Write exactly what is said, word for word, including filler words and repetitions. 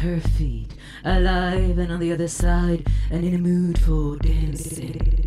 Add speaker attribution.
Speaker 1: her feet, alive and on the other side, and in a mood for dancing.